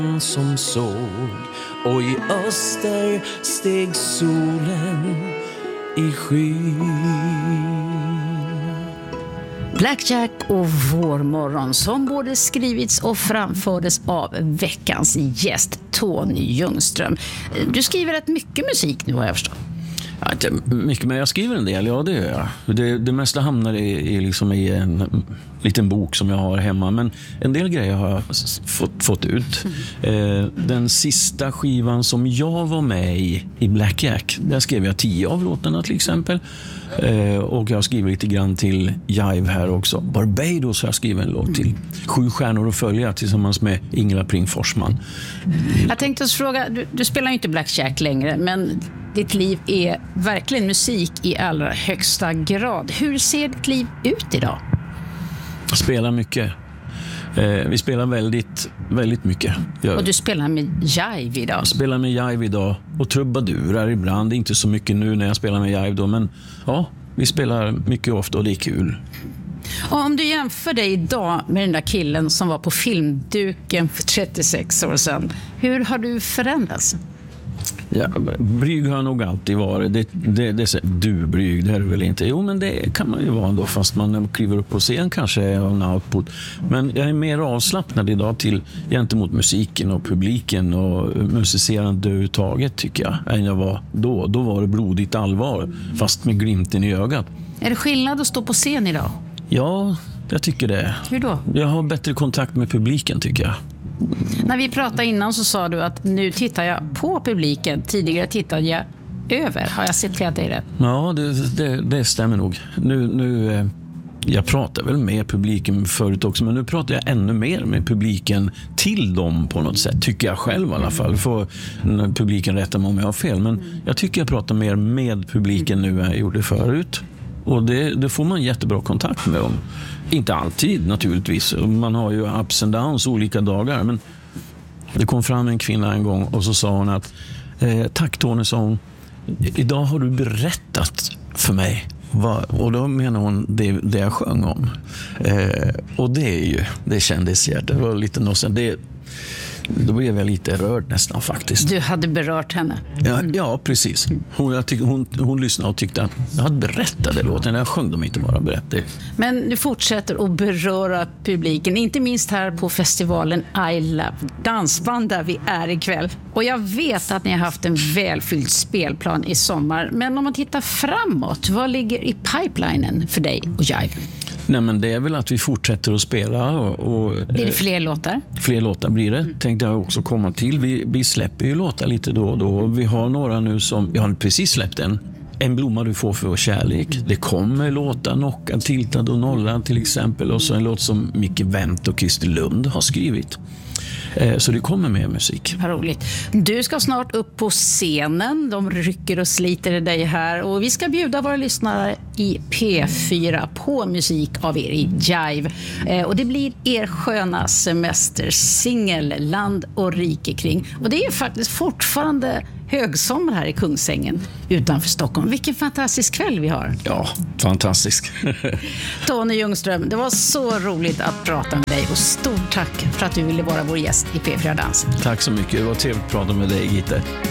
som såg, och i öster steg solen i skyn. Black Jack och Vårmorgon som både skrivits och framfördes av veckans gäst Tony Ljungström. Du skriver rätt mycket musik nu, har jag förstått. Ja, inte mycket, men jag skriver en del, ja det gör jag. Det mesta hamnar liksom i en liten bok som jag har hemma, men en del grejer har jag fått ut. Den sista skivan som jag var med i Black Jack, där skrev jag 10 av låtarna till exempel. Och jag har skrivit lite grann till Jive här också. Barbados har jag skrivit en låt till. 7 stjärnor att följa tillsammans med Ingela Pring Forsman. Jag tänkte oss fråga, du spelar ju inte Black Jack längre, men ditt liv är verkligen musik i allra högsta grad. Hur ser ditt liv ut idag? Jag spelar mycket. Vi spelar väldigt, väldigt mycket. Och du spelar med Jive idag? Jag spelar med Jive idag och trubadurar ibland. Inte så mycket nu när jag spelar med Jive då, men ja, vi spelar mycket ofta och det är kul. Och om du jämför dig idag med den där killen som var på filmduken för 36 år sedan, hur har du förändrats? Ja, blyg har nog alltid varit. Det du blyg, det är du väl inte? Jo, men det kan man ju vara ändå, fast man kliver upp på scen kanske är en output. Men jag är mer avslappnad idag gentemot musiken och publiken och musicerande överhuvudtaget, tycker jag, än jag var då. Då var det blodigt allvar, fast med glimten i ögat. Är det skillnad att stå på scen idag? Ja, jag tycker det. Hur då? Jag har bättre kontakt med publiken, tycker jag. När vi pratade innan så sa du att nu tittar jag på publiken. Tidigare tittade jag över. Har jag citerat dig rätt? Ja, det stämmer nog. Nu jag pratar väl med publiken förut också, men nu pratar jag ännu mer med publiken till dem på något sätt, tycker jag själv i alla fall. Får publiken rätta mig om jag har fel, men jag tycker jag pratar mer med publiken nu än jag gjorde förut. Och det får man jättebra kontakt med dem. Inte alltid naturligtvis. Man har ju ups and downs olika dagar. Men det kom fram en kvinna en gång och så sa hon att tack Tony, sa hon, idag har du berättat för mig. Och då menar hon det jag sjöng om. Och det kändes hjärtat. Det var lite någonstans. Då blev jag lite rörd nästan faktiskt. Du hade berört henne? Ja, precis. Hon lyssnade och tyckte att jag hade berättat det låten. Jag sjöng dem inte bara berättade. Men du fortsätter att beröra publiken. Inte minst här på festivalen I Love Dansband där vi är ikväll. Och jag vet att ni har haft en välfylld spelplan i sommar. Men om man tittar framåt, vad ligger i pipelinen för dig och Jive? Nej, men det är väl att vi fortsätter att spela. Blir det fler låtar? Fler låtar blir det. Tänkte jag också komma till. Vi släpper ju låtar lite då och då. Vi har några nu som, jag har precis släppt En blomma du får för vår kärlek. Det kommer låtar, Knockad, Tiltad och Nollad till exempel. Och så en låt som Micke Wendt och Christer Lund har skrivit. Så det kommer mer musik. Vad roligt. Du ska snart upp på scenen. De rycker och sliter i dig här. Och vi ska bjuda våra lyssnare i P4 på musik av er i Jive. Och det blir er sköna semestersingel Land och rike kring. Och det är faktiskt fortfarande högsommar här i Kungsängen utanför Stockholm. Vilken fantastisk kväll vi har. Ja, fantastisk. Tony Ljungström, det var så roligt att prata med dig och stort tack för att du ville vara vår gäst i P4 Dans. Tack så mycket, det var trevligt att prata med dig, Gitte.